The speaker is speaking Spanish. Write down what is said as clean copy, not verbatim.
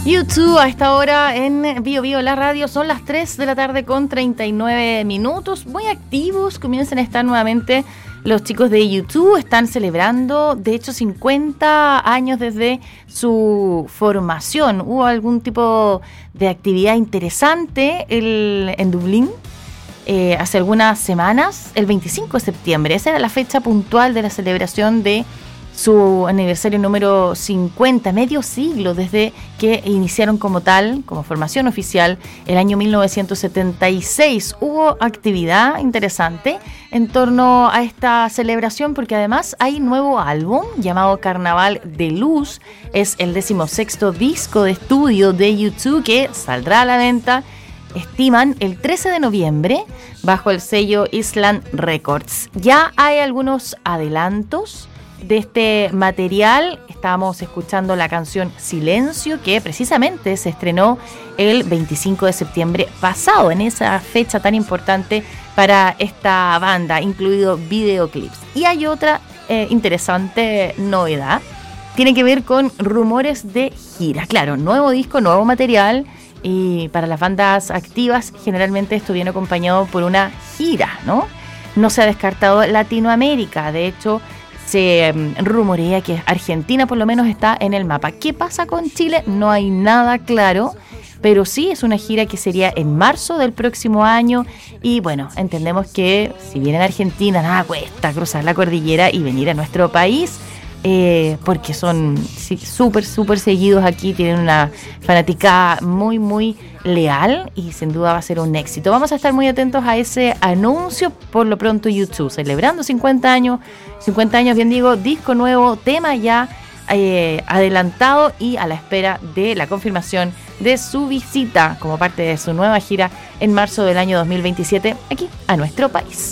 YouTube a esta hora en Bio Bio la radio, son las 3 de la tarde con 39 minutos, muy activos, comienzan a estar nuevamente los chicos de YouTube, están celebrando de hecho 50 años desde su formación. Hubo algún tipo de actividad interesante en Dublín hace algunas semanas, el 25 de septiembre, esa era la fecha puntual de la celebración de su aniversario número 50, medio siglo desde que iniciaron como tal, como formación oficial, el año 1976. Hubo actividad interesante en torno a esta celebración porque además hay nuevo álbum llamado Carnaval de Luz. Es el 16º disco de estudio de YouTube que saldrá a la venta, estiman, el 13 de noviembre bajo el sello Island Records. Ya hay algunos adelantos de este material. Estábamos escuchando la canción Silencio, que precisamente se estrenó el 25 de septiembre pasado, en esa fecha tan importante para esta banda, incluido videoclips. Y hay otra interesante novedad, tiene que ver con rumores de gira. Claro, nuevo disco, nuevo material, y para las bandas activas generalmente esto viene acompañado por una gira, ¿no? No se ha descartado Latinoamérica, de hecho se rumorea que Argentina por lo menos está en el mapa. ¿Qué pasa con Chile? No hay nada claro, pero sí es una gira que sería en marzo del próximo año. Y bueno, entendemos que si vienen a Argentina, nada cuesta cruzar la cordillera y venir a nuestro país, porque son súper seguidos aquí, tienen una fanaticada muy leal y sin duda va a ser un éxito. Vamos a estar muy atentos a ese anuncio. Por lo pronto YouTube celebrando 50 años, bien digo, disco nuevo, tema ya adelantado y a la espera de la confirmación de su visita como parte de su nueva gira en marzo del año 2027 aquí a nuestro país.